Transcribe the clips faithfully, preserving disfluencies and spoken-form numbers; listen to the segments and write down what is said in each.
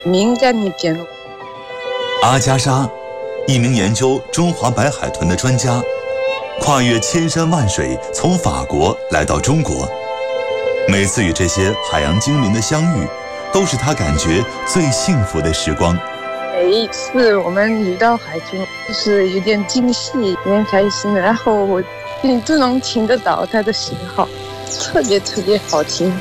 敏感一点。 阿加莎，一名研究中华白海豚的专家，跨越千山万水，从法国来到中国。每次与这些海洋精灵的相遇，都是他感觉最幸福的时光。 每一次我们遇到海豚，就是有点惊喜，有点开心，然后我你都能听得到它的信号，特别特别好听。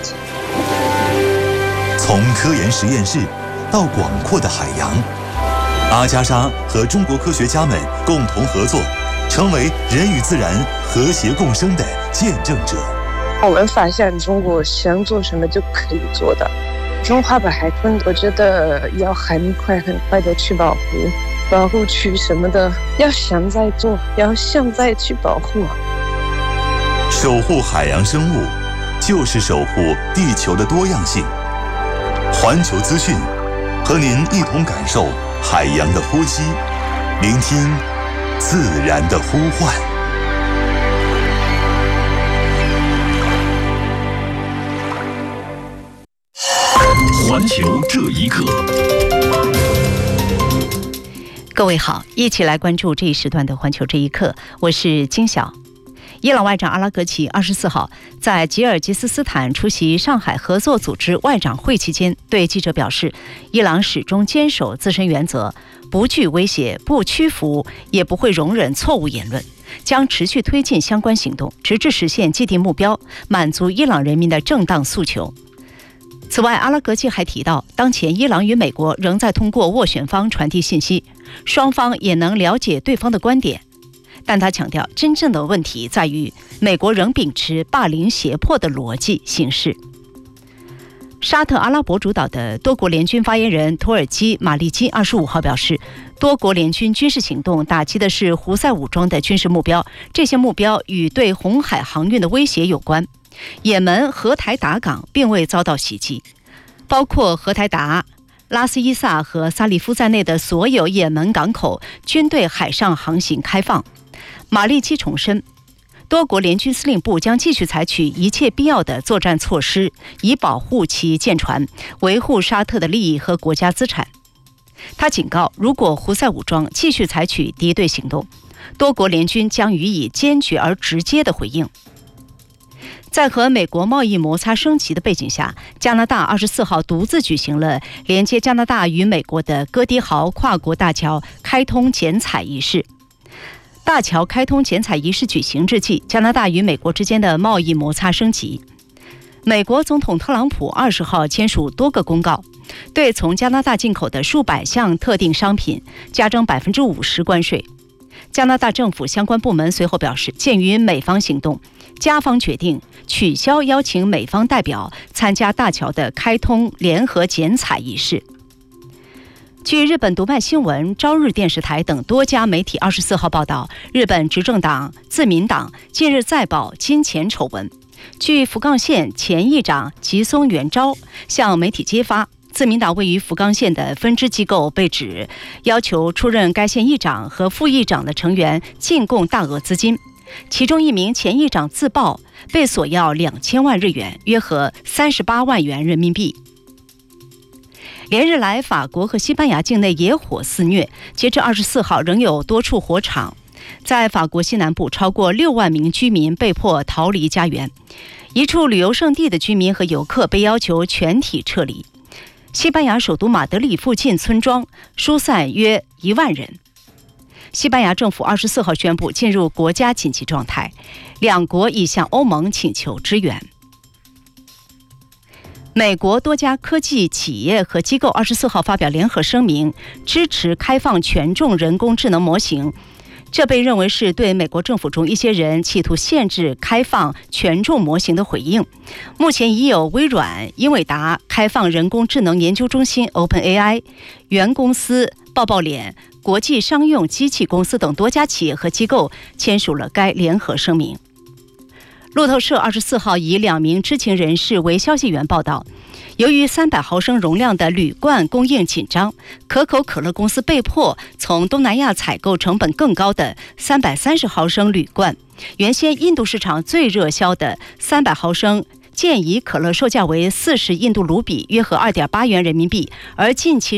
从科研实验室到广阔的海洋，阿加莎和中国科学家们共同合作，成为人与自然和谐共生的见证者。 我们发现中国想做什么就可以做的。中华白海豚，我觉得要很快很快的去保护，保护区什么的要现在做，要现在去保护。 守护海洋生物，就是守护地球的多样性。环球资讯，和您一同感受海洋的呼吸，聆听自然的呼唤。 环球这一刻， 各位好，一起来关注这一时段的环球这一刻，我是金晓。伊朗外长阿拉格齐二十四号在吉尔吉斯斯坦出席上海合作组织外长会期间，对记者表示，伊朗始终坚守自身原则，不惧威胁，不屈服，也不会容忍错误言论，将持续推进相关行动，直至实现既定目标，满足伊朗人民的正当诉求。此外，阿拉格齐还提到，当前伊朗与美国仍在通过斡旋方传递信息，双方也能了解对方的观点。但他强调，真正的问题在于美国仍秉持霸凌胁迫的逻辑行事。沙特阿拉伯主导的多国联军发言人土耳其马利基二十五号表示，多国联军军事行动打击的是胡塞武装的军事目标，这些目标与对红海航运的威胁有关。也门荷台达港并未遭到袭击，包括荷台达、拉斯伊萨和萨利夫在内的所有也门港口均对海上航行开放。马利基重申，多国联军司令部将继续采取一切必要的作战措施，以保护其舰船，维护沙特的利益和国家资产。他警告，如果胡塞武装继续采取敌对行动，多国联军将予以坚决而直接的回应。在和美国贸易摩擦升级的背景下，加拿大二十四号独自举行了连接加拿大与美国的哥迪豪跨国大桥开通剪彩仪式。大桥开通剪彩仪式举行之际，加拿大与美国之间的贸易摩擦升级。美国总统特朗普二十号签署多个公告，对从加拿大进口的数百项特定商品加征百分之五十关税。加拿大政府相关部门随后表示，鉴于美方行动，加方决定取消邀请美方代表参加大桥的开通联合剪彩仪式。据日本读卖新闻、朝日电视台等多家媒体二十四号报道，日本执政党自民党近日再曝金钱丑闻。据福冈县前议长吉松元昭向媒体揭发，自民党位于福冈县的分支机构被指要求出任该县议长和副议长的成员进贡大额资金，其中一名前议长自曝被索要两千万日元，约合三十八万元人民币。连日来，法国和西班牙境内野火肆虐，截至二十四号，仍有多处火场。在法国西南部，超过六万名居民被迫逃离家园，一处旅游胜地的居民和游客被要求全体撤离。西班牙首都马德里附近村庄疏散约一万人。西班牙政府二十四号宣布进入国家紧急状态，两国已向欧盟请求支援。美国多家科技企业和机构二十四号发表联合声明，支持开放权重人工智能模型。这被认为是对美国政府中一些人企图限制开放权重模型的回应。目前已有微软、英伟达、开放人工智能研究中心 OpenAI、原公司、抱抱脸、国际商用机器公司等多家企业和机构签署了该联合声明。路透社二十四号以两名知情人士为消息源报道，由于三百毫升容量的铝罐供应紧张，可口可乐公司被迫从东南亚采购成本更高的三百三十毫升铝罐。原先印度市场最热销的三百毫升健怡可乐售价为四十印度卢比，约合二点八元人民币，而近期